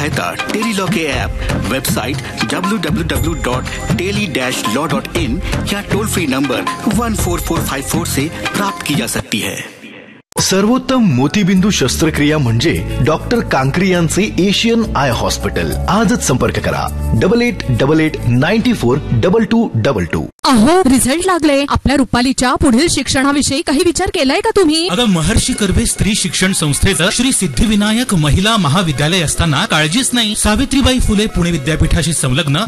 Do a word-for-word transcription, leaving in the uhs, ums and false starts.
सहायता Tele-Law K app, website W W W dot tele dash law dot in या toll free number one four four five four से प्राप्त की जा सकती है। सर्वोत्तम मोतीबिंदू शस्त्रक्रिया म्हणजे डॉक्टर कांकरी यांचे एशियन आय हॉस्पिटल। आजच संपर्क करा double eight double eight ninety four double two double two. अहो, रिझल्ट लागले। आपल्या रुपालीच्या पुढील शिक्षणाविषयी काही विचार केलाय का तुम्ही? अगं, महर्षी कर्वे स्त्री शिक्षण संस्थेचं श्री सिद्धिविनायक महिला महाविद्यालय असताना काळजीच नाही। सावित्रीबाई फुले पुणे विद्यापीठाशी संलग्न